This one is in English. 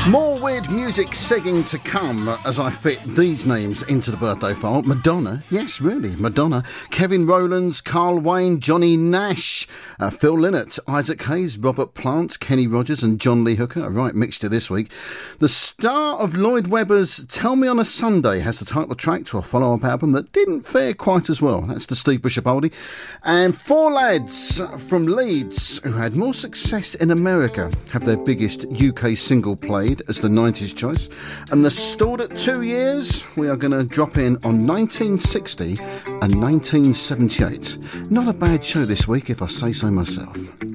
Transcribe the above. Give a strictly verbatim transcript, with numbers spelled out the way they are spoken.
More weird music segging to come as I fit these names into the birthday file. Madonna, yes, really, Madonna. Kevin Rowlands, Carl Wayne, Johnny Nash, uh, Phil Lynott, Isaac Hayes, Robert Plant, Kenny Rogers and John Lee Hooker. A right mixture this week. The star of Lloyd Webber's Tell Me on a Sunday has the title track to a follow-up album that didn't fare quite as well. That's the Steve Bishop oldie. And four lads from Leeds who had more success in America have their biggest U K single played as the nineties choice, and the stalled at two years, we are going to drop in on nineteen sixty and nineteen seventy-eight. Not a bad show this week, if I say so myself.